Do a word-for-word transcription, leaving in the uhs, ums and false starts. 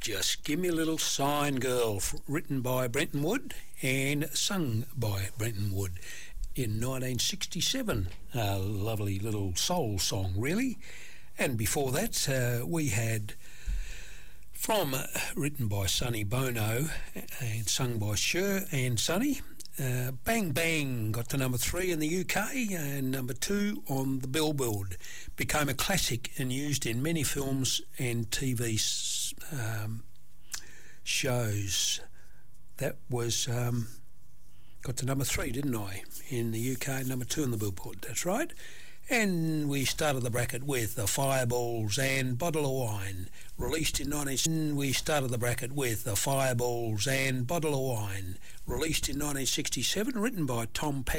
Just Give Me a Little Sign Girl, written by Brenton Wood and sung by Brenton Wood in nineteen sixty-seven. A lovely little soul song, really. And before that, uh, we had from uh, written by Sonny Bono and sung by Cher and Sonny, uh, Bang Bang got to number three in the U K and number two on the Billboard. Became a classic and used in many films and T V um, shows. That was um, got to number three, didn't I, in the U K, number two on the Billboard. That's right. And we started the bracket with the Fireballs and Bottle of Wine, released in nineteen. We started the bracket with the Fireballs and Bottle of Wine, released in nineteen sixty-seven, written by Tom Packer.